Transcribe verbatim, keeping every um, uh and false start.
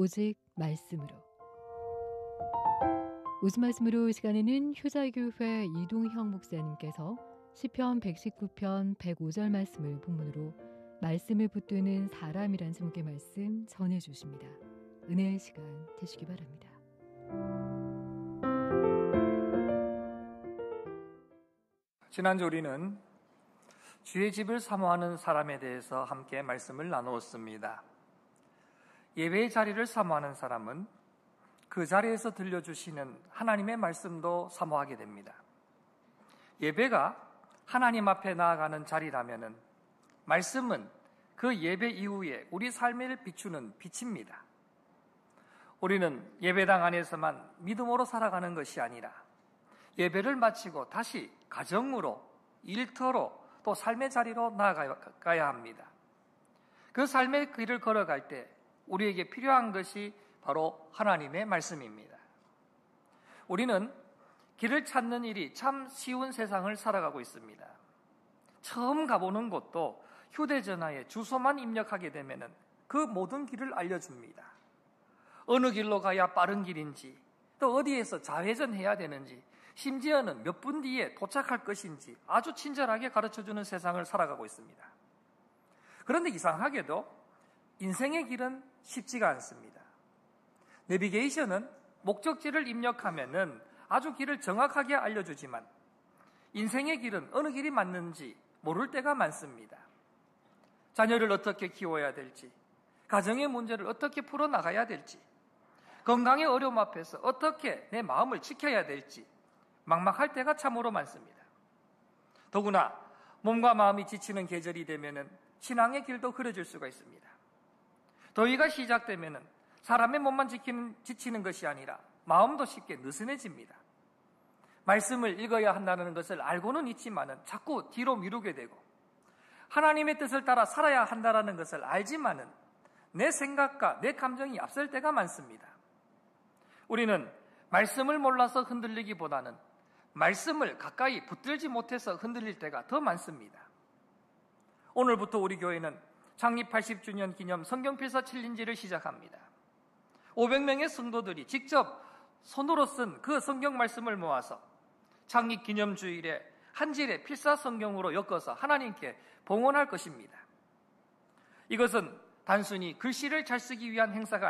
오직 말씀으로. 오직 말씀으로 이 시간에는 효자교회 이동형 목사님께서 시편 백십구 편 백오 절 말씀을 본문으로 말씀을 붙드는 사람이란 제목의 말씀 전해주십니다. 은혜의 시간 되시기 바랍니다. 지난주 우리는 주의 집을 사모하는 사람에 대해서 함께 말씀을 나누었습니다. 예배의 자리를 사모하는 사람은 그 자리에서 들려주시는 하나님의 말씀도 사모하게 됩니다. 예배가 하나님 앞에 나아가는 자리라면은 말씀은 그 예배 이후에 우리 삶을 비추는 빛입니다. 우리는 예배당 안에서만 믿음으로 살아가는 것이 아니라 예배를 마치고 다시 가정으로, 일터로, 또 삶의 자리로 나아가야 합니다. 그 삶의 길을 걸어갈 때 우리에게 필요한 것이 바로 하나님의 말씀입니다. 우리는 길을 찾는 일이 참 쉬운 세상을 살아가고 있습니다. 처음 가보는 곳도 휴대전화에 주소만 입력하게 되면 그 모든 길을 알려줍니다. 어느 길로 가야 빠른 길인지, 또 어디에서 좌회전해야 되는지, 심지어는 몇 분 뒤에 도착할 것인지 아주 친절하게 가르쳐주는 세상을 살아가고 있습니다. 그런데 이상하게도 인생의 길은 쉽지가 않습니다. 내비게이션은 목적지를 입력하면은 아주 길을 정확하게 알려주지만 인생의 길은 어느 길이 맞는지 모를 때가 많습니다. 자녀를 어떻게 키워야 될지, 가정의 문제를 어떻게 풀어나가야 될지, 건강의 어려움 앞에서 어떻게 내 마음을 지켜야 될지 막막할 때가 참으로 많습니다. 더구나 몸과 마음이 지치는 계절이 되면은 신앙의 길도 흐려질 수가 있습니다. 더위가 시작되면은 사람의 몸만 지키는, 지치는 것이 아니라 마음도 쉽게 느슨해집니다. 말씀을 읽어야 한다는 것을 알고는 있지만은 자꾸 뒤로 미루게 되고, 하나님의 뜻을 따라 살아야 한다는 것을 알지만은 내 생각과 내 감정이 앞설 때가 많습니다. 우리는 말씀을 몰라서 흔들리기보다는 말씀을 가까이 붙들지 못해서 흔들릴 때가 더 많습니다. 오늘부터 우리 교회는 창립 팔십 주년 기념 성경필서 챌린지를 시작합니다. 오백 명의 성도들이 직접 손으로 쓴 그 성경 말씀을 모아서 창립 기념 주일에 한 질의 필사 성경으로 엮어서 하나님께 봉헌할 것입니다. 이것은 단순히 글씨를 잘 쓰기 위한 행사가